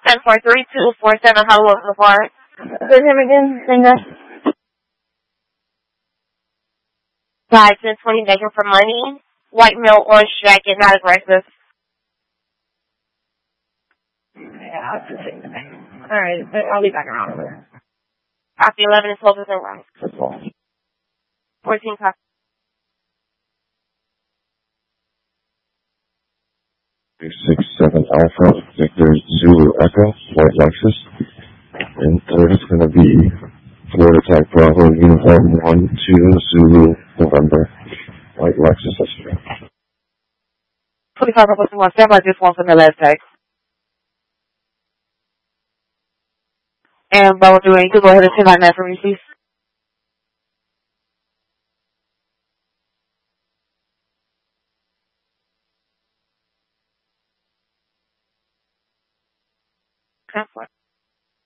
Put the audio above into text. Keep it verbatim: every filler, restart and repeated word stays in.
ten four three two four seven, hello, so far. Good him again, Singer. five ten twenty, begging for money. White male, orange jacket, not aggressive. Yeah, I'll just take the name. Alright, I'll be back around over there. Copy eleven and twelve percent right. fourteen copy. six seven Alpha, Victor Zulu Echo, White Lexus. And third is going to be Florida Tech Bravo Uniform one two Zulu November, White Lexus S U V. twenty-five Bravo one seven, I just want from the last text. And Bravo three eight two, go ahead and send that for me, please. Transport.